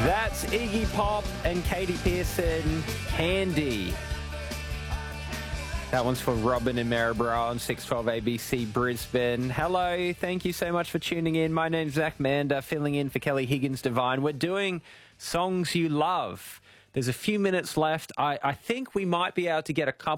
That's Iggy Pop and Katy Pearson, Handy. That one's for Robin and Maryborough on 612 ABC Brisbane. Hello, thank you so much for tuning in. My name's Zach Mander, filling in for Kelly Higgins-Devine. We're doing songs you love. There's a few minutes left. I think we might be able to get a couple